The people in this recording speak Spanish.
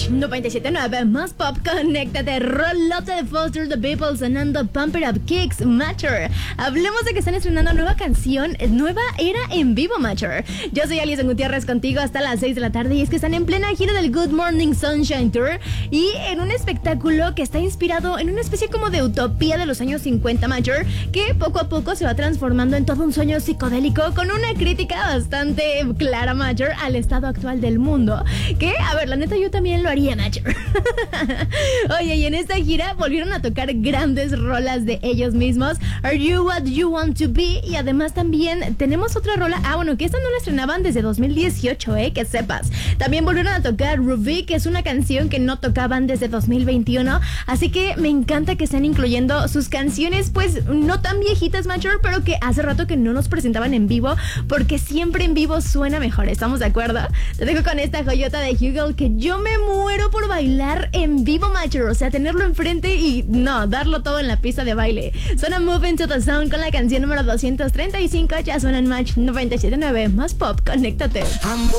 Match 97.9, más pop, conéctate. Rolote de Foster the People sonando Pump It Up Kicks, Matcher. Hablemos de que están estrenando nueva canción, nueva era en vivo, Matcher. Yo soy Alison Gutiérrez contigo hasta las 6 de la tarde y es que están en plena gira del Good Morning Sunshine Tour y en un espectáculo que está inspirado en una especie como de utopía de los años 50, Matcher, que poco a poco se va transformando en todo un sueño psicodélico con una crítica bastante clara, Matcher, al estado actual del mundo. Que, a ver, la neta yo también lo haría, Matcher. Oye, y en esta gira volvieron a tocar grandes rolas de ellos mismos. Are You What You Want To Be? Y además también tenemos otra rola. Que esta no la estrenaban desde 2018, que sepas. También volvieron a tocar Ruby, que es una canción que no tocaban desde 2021. Así que me encanta que estén incluyendo sus canciones, pues no tan viejitas, Matcher, pero que hace rato que no nos presentaban en vivo, porque siempre en vivo suena mejor. ¿Estamos de acuerdo? Te dejo con esta joyota de Hugel que yo me muero por bailar en vivo, Matcher. O sea, tenerlo enfrente y darlo todo en la pista de baile. Suena Moving to the Sound con la canción número 235. Ya suena en Match 97.9, más pop, conéctate.